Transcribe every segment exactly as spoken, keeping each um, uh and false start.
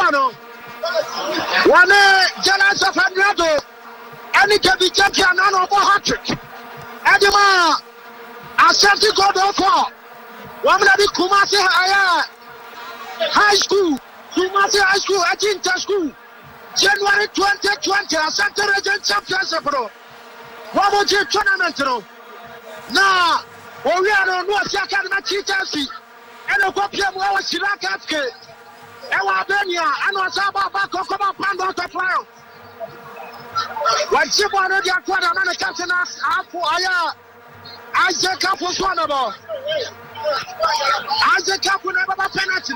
Bono. One Jealous of Andrado. Any can be champion on a hat trick. Edema. Ashanti God of War. One of the Kumasi High School. Kumasi High School, Ajinta School. January twenty twenty, Ashanti Regent Championship. One more tournament. Now, we are on what's your academy teachers. And a copy of our Shirakatke. Ewa Benya, and what's about Bakokoma Pando to fly. When she wanted your quarter man, a captain asked, Aya, Isaac Cup was one of us. Isaac Cup will never penalty.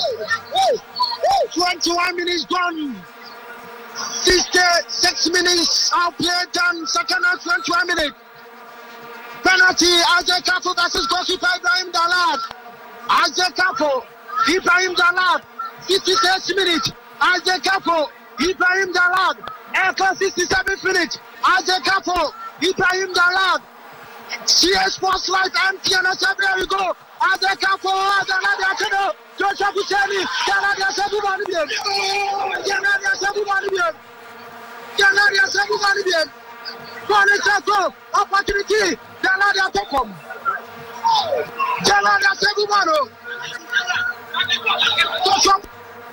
twenty-one minutes gone. sixty-six minutes of play done. Second half, twenty-one minutes. Penalty, Isaac Kafu versus goalkeeper Ibrahim Dalad. Isaac Kafu, Ibrahim Dalad. fifty-six minutes. Isaac Kafu, Ibrahim Dalad. Echo sixty-seven minutes. Isaac Kafu, Ibrahim Dalad. C S Sports Life M T N S. There we go. Isaac Kafu, Dalad Yakino. Joshua Kuseni, Dalad Yasabu Manibian. Dalad Yasabu Manibian. Dalad Yasabu Manibian. Bonnet opportunity. Jalada Tokom. Jalada Segumano.